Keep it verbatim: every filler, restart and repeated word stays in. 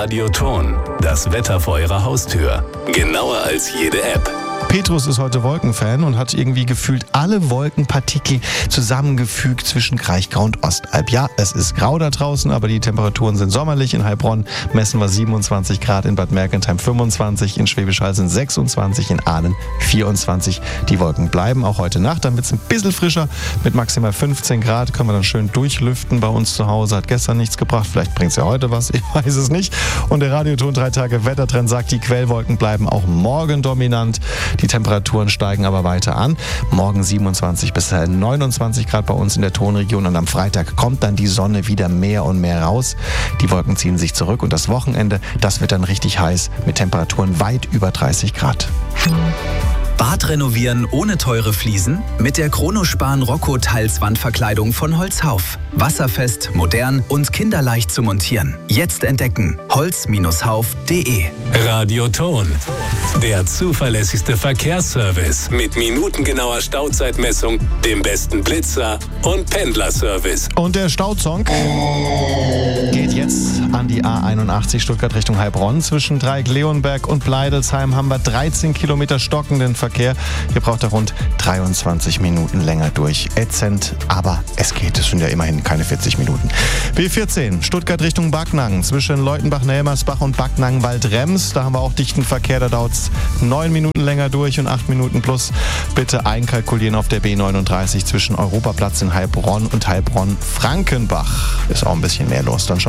Radioton. Das Wetter vor Ihrer Haustür. Genauer als jede App. Petrus ist heute Wolkenfan und hat irgendwie gefühlt alle Wolkenpartikel zusammengefügt zwischen Kraichgau und Ostalb. Ja, es ist grau da draußen, aber die Temperaturen sind sommerlich. In Heilbronn messen wir siebenundzwanzig Grad, in Bad Mergentheim fünfundzwanzig, in Schwäbisch Hall sind sechsundzwanzig, in Ahlen vierundzwanzig. Die Wolken bleiben auch heute Nacht, dann wird es ein bisschen frischer mit maximal fünfzehn Grad. Können wir dann schön durchlüften bei uns zu Hause. Hat gestern nichts gebracht, vielleicht bringt es ja heute was, ich weiß es nicht. Und der Radioton drei Tage Wettertrend sagt, die Quellwolken bleiben auch morgen dominant. Die Temperaturen steigen aber weiter an. Morgen siebenundzwanzig bis neunundzwanzig Grad bei uns in der Tonregion und am Freitag kommt dann die Sonne wieder mehr und mehr raus. Die Wolken ziehen sich zurück und das Wochenende, das wird dann richtig heiß mit Temperaturen weit über dreißig Grad. Bad renovieren ohne teure Fliesen? Mit der Kronospan Rocco Tiles Wandverkleidung von Holzhauf. Wasserfest, modern und kinderleicht zu montieren. Jetzt entdecken. holz Hauf punkt de. Radioton. Der zuverlässigste Verkehrsservice mit minutengenauer Stauzeitmessung, dem besten Blitzer und Pendlerservice. Und der Stausong geht jetzt an die A einundachtzig Stuttgart Richtung Heilbronn. Zwischen Dreieck-Leonberg und Bleidelsheim haben wir dreizehn Kilometer stockenden Verkehr. Hier braucht er rund dreiundzwanzig Minuten länger durch. Ätzend, aber es geht. Es sind ja immerhin keine vierzig Minuten. B vierzehn, Stuttgart Richtung Backnang. Zwischen Leutenbach-Nelmersbach und Backnang-Waldrems. Da haben wir auch dichten Verkehr. Da dauert es neun Minuten länger durch und acht Minuten plus. Bitte einkalkulieren auf der B neununddreißig zwischen Europaplatz in Heilbronn und Heilbronn-Frankenbach. Ist auch ein bisschen mehr los. Dann schauen